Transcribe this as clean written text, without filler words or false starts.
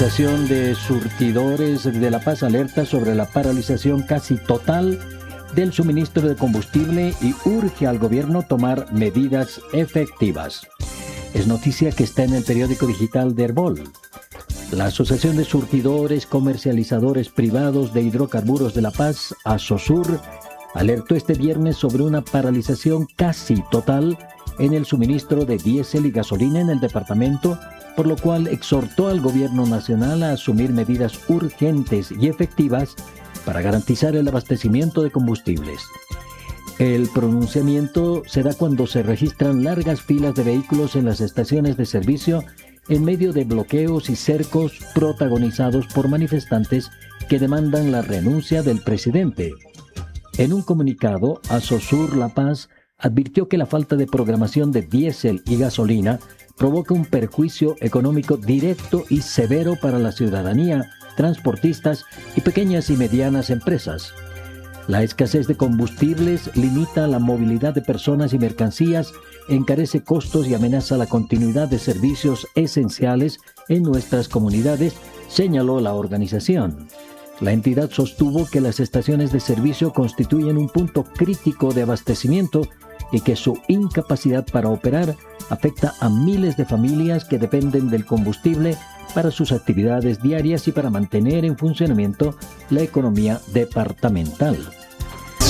Asociación de Surtidores de La Paz alerta sobre la paralización casi total del suministro de combustible y urge al gobierno tomar medidas efectivas. Es noticia que está en el periódico digital de Herbol. La Asociación de Surtidores Comercializadores Privados de Hidrocarburos de La Paz, ASOSUR, alertó este viernes sobre una paralización casi total en el suministro de diésel y gasolina en el departamento, por lo cual exhortó al gobierno nacional a asumir medidas urgentes y efectivas para garantizar el abastecimiento de combustibles. El pronunciamiento se da cuando se registran largas filas de vehículos en las estaciones de servicio en medio de bloqueos y cercos protagonizados por manifestantes que demandan la renuncia del presidente. En un comunicado, ASOSUR La Paz advirtió que la falta de programación de diésel y gasolina provoca un perjuicio económico directo y severo para la ciudadanía, transportistas y pequeñas y medianas empresas. La escasez de combustibles limita la movilidad de personas y mercancías, encarece costos y amenaza la continuidad de servicios esenciales en nuestras comunidades, señaló la organización. La entidad sostuvo que las estaciones de servicio constituyen un punto crítico de abastecimiento y que su incapacidad para operar afecta a miles de familias que dependen del combustible para sus actividades diarias y para mantener en funcionamiento la economía departamental.